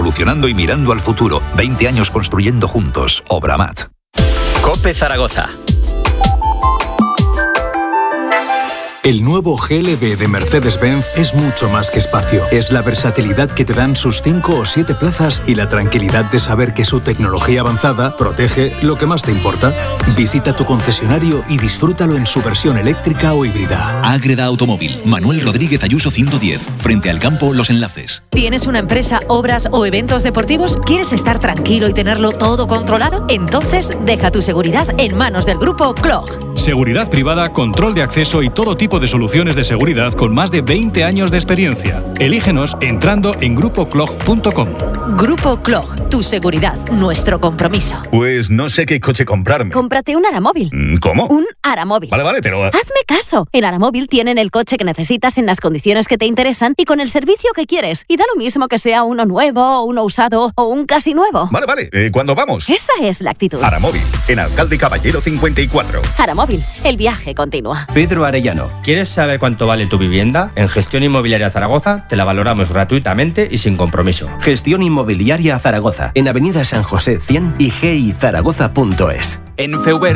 evolucionando y mirando al futuro. 20 años construyendo juntos. Obramat. COPE Zaragoza. El nuevo GLB de Mercedes-Benz es mucho más que espacio. Es la versatilidad que te dan sus 5 o 7 plazas y la tranquilidad de saber que su tecnología avanzada protege lo que más te importa. Visita tu concesionario y disfrútalo en su versión eléctrica o híbrida. Ágreda Automóvil, Manuel Rodríguez Ayuso 110, frente al campo Los Enlaces. ¿Tienes una empresa, obras o eventos deportivos? ¿Quieres estar tranquilo y tenerlo todo controlado? Entonces deja tu seguridad en manos del grupo CLOG. Seguridad privada, control de acceso y todo tipo de soluciones de seguridad con más de 20 años de experiencia. Elígenos entrando en grupoclog.com. Grupo CLOG, tu seguridad, nuestro compromiso. Pues no sé qué coche comprarme. Cómprate un Aramóvil. ¿Cómo? Un Aramóvil. Vale, pero... Hazme caso. En Aramóvil tienen el coche que necesitas en las condiciones que te interesan y con el servicio que quieres. Y da lo mismo que sea uno nuevo, uno usado o un casi nuevo. Vale. ¿Cuándo vamos? Esa es la actitud. Aramóvil, en Alcalde Caballero 54. Aramóvil, el viaje continúa. Pedro Arellano. ¿Quieres saber cuánto vale tu vivienda? En Gestión Inmobiliaria Zaragoza te la valoramos gratuitamente y sin compromiso. Gestión Inmobiliaria Zaragoza, en Avenida San José 100 y gizaragoza.es. En Feuber